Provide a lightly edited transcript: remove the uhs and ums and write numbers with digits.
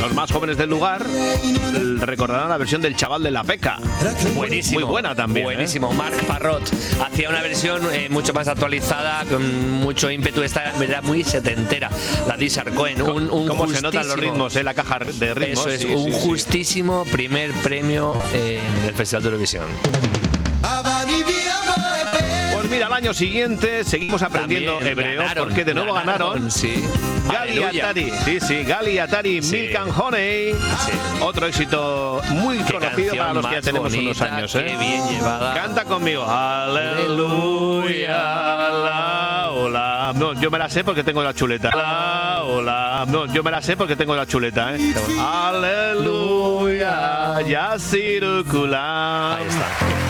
Los más jóvenes del lugar recordarán la versión del Chaval de la Peca. Buenísimo. Muy buena también. Buenísimo. Marc Parrot hacía una versión mucho más actualizada, con mucho ímpetu. Esta era muy setentera. La de Isar Cohen. ¿Cómo se notan los ritmos, la caja de ritmos? Eso es, justísimo primer premio en el Festival de Eurovisión. Pues mira, al año siguiente seguimos aprendiendo También hebreo, ganaron, porque de nuevo ganaron. Sí. Gali Atari, Gali Atari, Sí. Milk and Honey. Sí. Otro éxito muy Qué conocido para los que ya tenemos bonita, unos años. Qué bien llevada. Canta conmigo. Aleluya, la, hola. No, yo me la sé porque tengo la chuleta. La, hola. No, yo me la sé porque tengo la chuleta, Aleluya, ya circula. Ahí está.